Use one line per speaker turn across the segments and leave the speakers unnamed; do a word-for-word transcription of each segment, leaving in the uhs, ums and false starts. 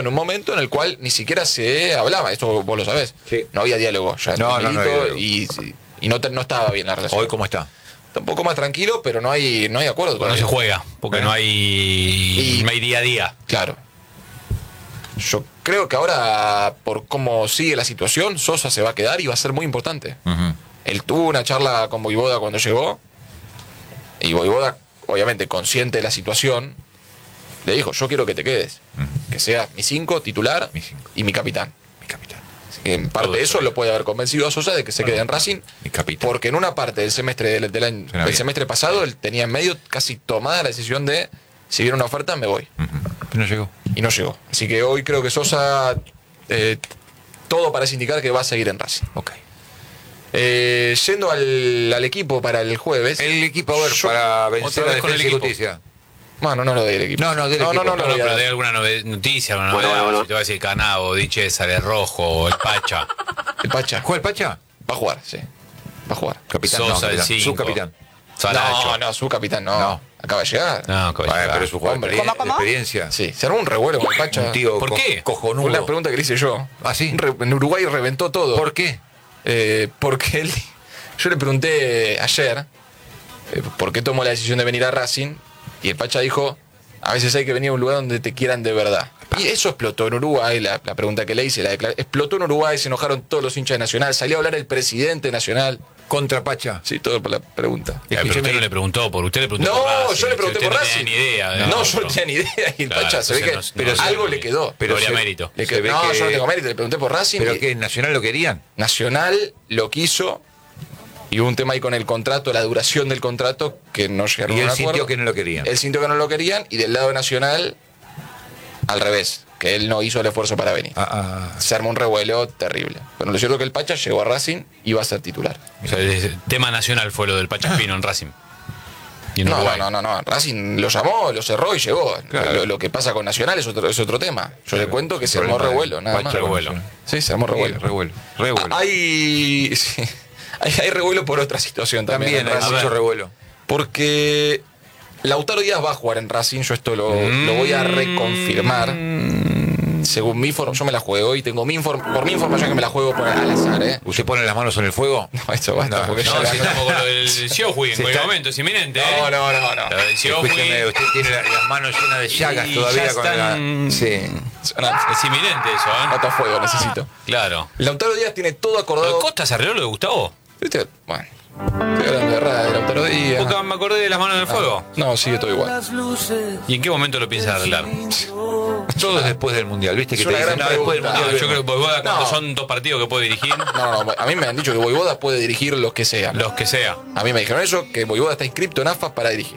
en un momento en el cual ni siquiera se hablaba, esto vos lo sabés.
Sí.
No había diálogo ya.
No, no, no había diálogo.
Y, y no, te, no estaba bien la relación.
¿Hoy cómo está?
Está un poco más tranquilo, pero no hay, no hay acuerdo.
No se juega, porque
¿Eh?
no hay
Y-
no hay día a día.
Claro. Yo creo que ahora, por cómo sigue la situación, Sosa se va a quedar y va a ser muy importante.
Uh-huh.
Él tuvo una charla con Voivoda cuando llegó, y Voivoda, obviamente consciente de la situación, le dijo, yo quiero que te quedes,
Uh-huh.
que seas mi cinco titular
Mi cinco.
y mi capitán.
Mi capitán.
Así que en parte
Todo
eso
eso.
lo puede haber convencido a Sosa de que se quede en Racing,
Mi capitán.
porque en una parte del semestre del, del año-
Suena
del
bien.
semestre pasado él tenía en medio casi tomada la decisión de, si viene una oferta me voy.
Uh-huh. Pero no llegó.
Y no llegó. Así que hoy creo que Sosa, eh, todo parece indicar que va a seguir en Racing.
Ok.
Eh, yendo al, al equipo para el jueves.
El equipo, a ver,
yo-
para
otra
vencer
vez
la
con el
defensa y
equipo.
justicia.
Bueno, no lo del equipo.
No, no, del
no,
equipo.
No, no,
No,
lo
no,
voy a
pero
dar.
de alguna nove- noticia, una
Bueno,
novedad.
bueno, bueno.
Si te va a decir Canavo, Di César, el Rojo, o el Pacha.
El Pacha.
¿Juega el Pacha?
Va a jugar, sí. Va a jugar.
Capitán,
Sosa,
no,
el
capitán.
cinco.
Subcapitán.
Salacho.
No, no, su capitán no.
No.
Acaba de llegar.
No,
Bueno,
caballero.
pero es un jugador
Hombre.
de
¿Cómo, cómo?
experiencia.
Sí, se armó un revuelo con el Pacha.
Un tío
¿Por
co-
qué?
cojonudo.
Una pregunta que le hice yo.
¿Ah, sí?
Re- En Uruguay reventó todo.
¿Por qué?
Eh, porque él, yo le pregunté ayer eh, por qué tomó la decisión de venir a Racing y el Pacha dijo, a veces hay que venir a un lugar donde te quieran de verdad. Y eso explotó en Uruguay, la, la pregunta que le hice, la declar- explotó en Uruguay, se enojaron todos los hinchas de Nacional, salió a hablar el presidente Nacional.
Contra Pacha.
Sí, todo por la pregunta.
Eh, pero usted no le preguntó, por usted le preguntó
No,
por Racing.
yo le pregunté
usted
por
no
Racing.
tenía ni idea. de
No,
lo
yo no
otro.
tenía ni idea y el
Claro,
Pacha se ve que
entonces no-
pero
no-
algo
no-
le quedó.
Pero
no habría
se-
mérito.
Le
se
quedó-
ve
no,
que-
yo no tengo mérito, le pregunté por Racing.
¿Pero
y-
qué? ¿Nacional lo querían?
Nacional lo quiso y hubo un tema ahí con el contrato, la duración del contrato, que no llegaron
Y
a un
él
acuerdo.
sintió que no lo querían.
Él sintió que no lo querían y del lado de Nacional, al revés, que él no hizo el esfuerzo para venir.
Ah, ah.
Se armó un revuelo terrible. Pero lo cierto es que el Pacha llegó a Racing y va a ser titular.
O sea, el tema nacional fue lo del Pachaspino en Racing. Y en
No,
Uruguay.
no, no, no. Racing lo llamó, lo cerró y llegó.
Claro.
Lo, lo que pasa con Nacional es otro, es otro tema. Yo le cuento que se
Problema
armó
de
revuelo, nada
Pacha
más.
con
Revuelo.
Nacional.
Sí, se armó revuelo.
Sí, revuelo. Revuelo.
Ah, Hay, sí, hay, hay revuelo por otra situación también.
También
en
hay
Racing.
mucho revuelo.
Porque Lautaro Díaz va a jugar en Racing, yo esto lo, lo voy a reconfirmar. Según mi información, yo me la juego y tengo mi inform por mi información que me la juego por al azar, ¿eh?
¿Usted pone las manos en el fuego?
No, esto basta,
No,
porque
No,
ya
si
la-
estamos con lo del Xiaohui en
Se
cualquier
está-
momento, es inminente, ¿eh?
No, no, no, no.
Lo del Xiaohui
Escúcheme, usted tiene la- las manos llenas de llagas
Y
todavía
ya
con
están-
la... Sí.
No,
es inminente eso, ¿eh?
nota fuego, necesito.
Claro.
Lautaro Díaz tiene todo
¿Lo
acordado.
de Costa se arregló lo de Gustavo?
¿Viste? Bueno, estoy hablando de Rada, de Lautaro Díaz.
Porque me acordé de las manos en el fuego.
No, sigue todo igual.
¿Y en qué momento lo piensa arreglar?
Todo es después del Mundial, ¿viste? Que
Es
te
una
dicen,
gran
no, después del
pregunta.
No,
Mundial.
yo creo que Boivoda, cuando
No.
son dos partidos que puede dirigir,
No, no, a mí me han dicho que Voivoda puede dirigir los que sean.
los que sea.
A mí me dijeron eso, que Voivoda está inscripto en A F A para dirigir.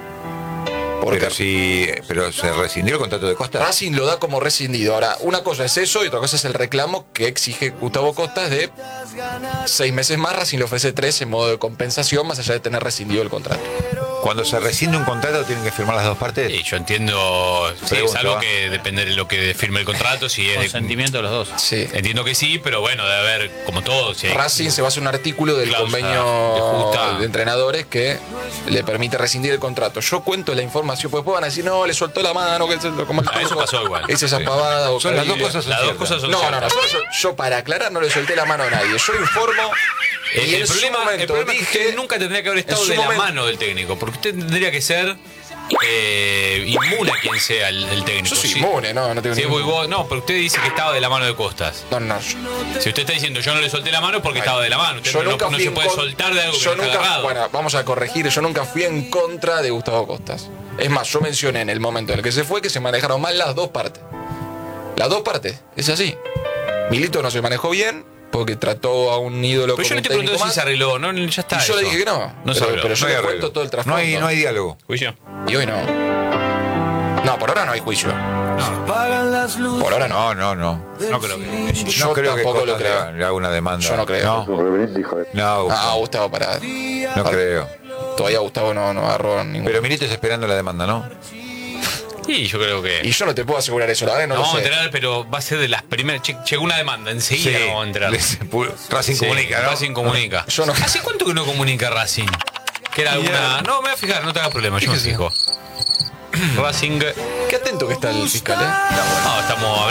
Porque
Pero si... Pero se rescindió el contrato de Costa.
Racing lo da como rescindido. Ahora, una cosa es eso y otra cosa es el reclamo que exige Gustavo Costas de seis meses más. Racing le ofrece tres en modo de compensación, más allá de tener rescindido el contrato.
Cuando se rescinde un contrato tienen que firmar las dos partes.
Sí, yo entiendo, sí, es
Pregunta,
algo
¿va?
que depende de lo que firme el contrato, si es de-
Consentimiento de los dos.
Sí.
entiendo que sí, pero bueno, debe haber como todo. Si hay-
Racing se va a hacer un artículo del
Cláusula
convenio
de justa.
de entrenadores que le permite rescindir el contrato. Yo cuento la información, pues después van a decir, no, le soltó la mano, que se- como el
Ah, eso
turco.
pasó igual.
Esa esas
Sí.
pavadas o
Son las dos
Caribe.
cosas son
Las dos
ciertas.
cosas son
No, no, no,
ciertas.
yo, yo- yo para aclarar no le solté la mano a nadie. Yo informo
El,
y en
el
su
problema, el
momento
problema es que
dije,
usted nunca tendría que haber estado
su
de la
momento-
mano del técnico, porque usted tendría que ser eh, inmune a quien sea el, el técnico.
yo soy
Sí.
inmune, no, no tengo
Si es
ningún-
Boivoda- no, pero usted dice que estaba de la mano de Costas.
No, no, yo,
Si usted está diciendo yo no le solté la mano porque estaba de la mano, usted
yo
no,
nunca
no
fui
se
en
puede
con-
soltar de algo que
yo
no está
nunca,
agarrado.
bueno, vamos a corregir, yo nunca fui en contra de Gustavo Costas. Es más, yo mencioné en el momento en el que se fue que se manejaron mal las dos partes. Las dos partes, es así. Milito no se manejó bien porque trató a un ídolo
Pero yo
como
le
un
estoy
técnico
preguntando si
más.
se arregló, no, ya está.
Y yo le
eso.
dije que no.
No se
pero,
arregló.
pero yo
No hay
le
arreglo.
cuento todo el
No
trasfondo.
hay, no hay diálogo.
Juicio.
Y hoy no. No, por ahora no hay juicio. Por ahora no.
No, no, no.
No creo que.
Yo
No creo que
tampoco lo
Costa
creo.
le, le haga una demanda.
Yo no creo.
No, no,
Ah,
Gustavo,
Gustavo, para.
no creo.
Todavía Gustavo no, no agarró ningún.
Pero Milito está esperando la demanda, ¿no?
Sí, yo creo que.
Y yo no te puedo asegurar eso, la verdad no
No
lo
vamos a
sé.
enterar, pero va a ser de las primeras. che- Llegó una demanda, enseguida nos vamos a enterar.
Les- pu- Racing
Sí,
comunica, ¿no?
Racing comunica.
Yo no-
¿Hace cuánto que no comunica Racing? Que era alguna. No, me voy a fijar, no te hagas problema, yo me
Fíjese.
fijo. Racing.
Qué atento que está el fiscal, ¿eh?
No, estamos hablando.